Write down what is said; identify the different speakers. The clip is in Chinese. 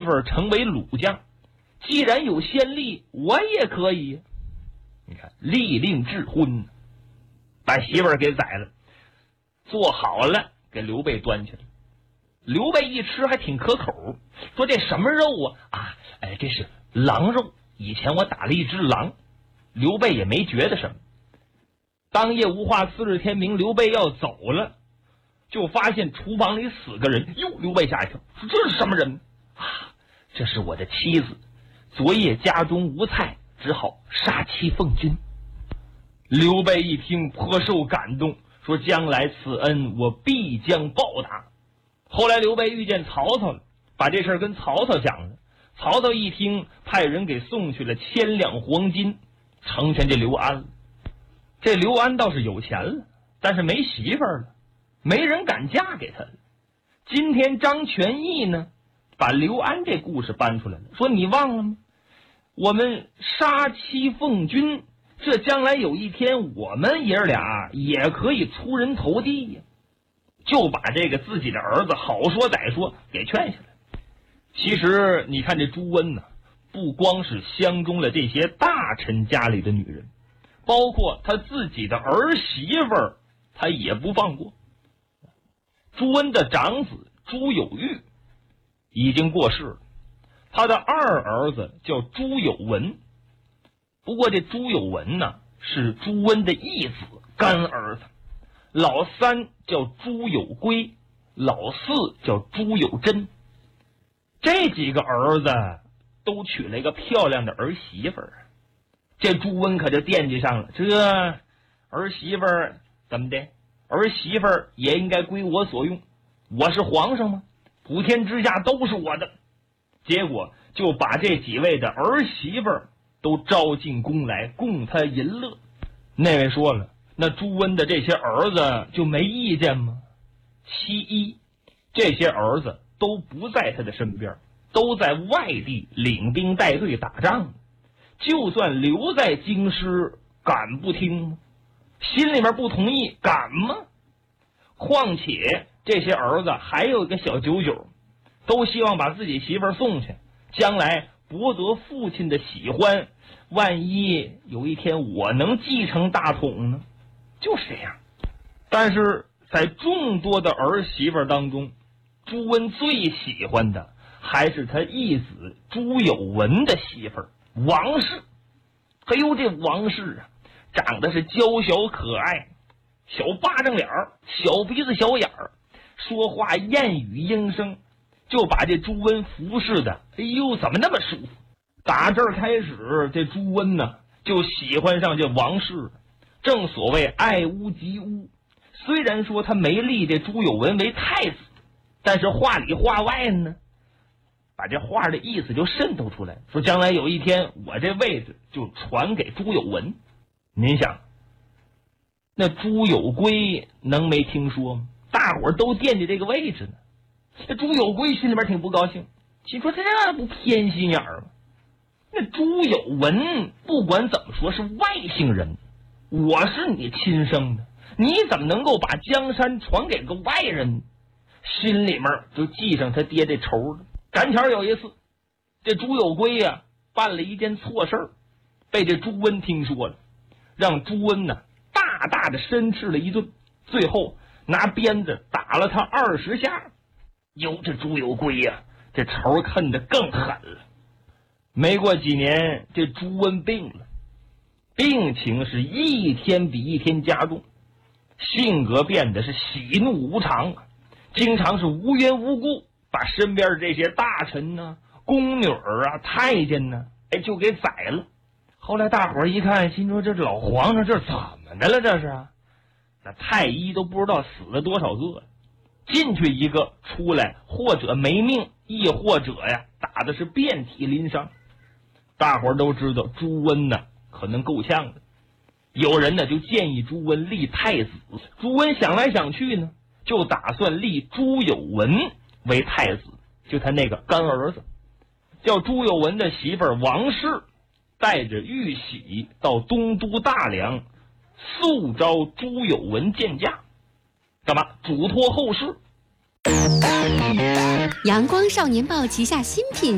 Speaker 1: 妇成为鲁将，既然有先例，我也可以。你看，立令智昏，把媳妇儿给宰了，做好了给刘备端去了。刘备一吃还挺可口，说这什么肉啊？这是狼肉，以前我打了一只狼。刘备也没觉得什么。当夜无话，次日天明，刘备要走了，就发现厨房里死个人。哟，刘备吓一跳，说这是什么人啊？这是我的妻子，昨夜家中无菜，只好杀妻奉君。刘备一听颇受感动，说将来此恩我必将报答。后来刘备遇见曹操了，把这事跟曹操讲了。曹操一听，派人给送去了1000两黄金，成全这刘安了。这刘安倒是有钱了，但是没媳妇儿了，没人敢嫁给他了。今天张全义呢，把刘安这故事搬出来了，说你忘了吗？我们杀妻奉君，这将来有一天我们爷俩也可以出人头地呀。就把这个自己的儿子好说歹说给劝下来。其实你看这朱温呢，不光是相中了这些大臣家里的女人，包括他自己的儿媳妇儿他也不放过。朱温的长子朱有玉已经过世了，他的二儿子叫朱有文。不过这朱有文呢，是朱温的义子干儿子。老三叫朱有圭，老四叫朱有贞。这几个儿子都娶了一个漂亮的儿媳妇儿，这朱温可就惦记上了。这儿媳妇儿怎么的？儿媳妇儿也应该归我所用，我是皇上吗？普天之下都是我的。结果就把这几位的儿媳妇儿都招进宫来供他淫乐。那位说了，那朱温的这些儿子就没意见吗？其一，这些儿子都不在他的身边，都在外地领兵带队打仗，就算留在京师，敢不听吗？心里面不同意，敢吗？况且这些儿子还有一个小九九，都希望把自己媳妇儿送去，将来博得父亲的喜欢，万一有一天我能继承大统呢？就是这样。但是在众多的儿媳妇当中，朱温最喜欢的还是他义子朱有文的媳妇儿王氏。哎呦，这王氏啊，长得是娇小可爱，小巴掌脸儿，小鼻子小眼儿，说话燕语莺声，就把这朱温服侍的，哎呦，怎么那么舒服。打这儿开始，这朱温呢就喜欢上这王氏了。正所谓爱屋及乌，虽然说他没立这朱有文为太子，但是话里话外呢，把这话的意思就渗透出来，说将来有一天我这位置就传给朱有文。您想，那朱有圭能没听说吗？大伙儿都惦记这个位置呢。这朱有圭心里边挺不高兴，心说这不偏心眼儿吗？那朱有文不管怎么说是外姓人，我是你亲生的，你怎么能够把江山传给个外人？心里面就记上他爹这仇了。赶巧有一次，这朱有圭呀办了一件错事儿，被这朱温听说了，让朱温呢大大的申斥了一顿，最后拿鞭子打了他20下。哟，这朱有圭呀，这仇恨得更狠了。没过几年，这朱温病了，病情是一天比一天加重，性格变得是喜怒无常啊，经常是无缘无故把身边的这些大臣呢、宫女啊、太监呢，就给宰了。后来大伙儿一看，心说这老皇上这怎么的了？这是啊，那太医都不知道死了多少个，进去一个出来，或者没命，亦或者呀打的是遍体鳞伤。大伙儿都知道朱温呢可能够呛的，有人呢就建议朱温立太子。朱温想来想去呢，就打算立朱有文为太子，就他那个干儿子。叫朱有文的媳妇儿王氏带着玉玺到东都大梁速召朱有文见驾，干嘛？嘱托后事。
Speaker 2: 阳光少年报旗下新品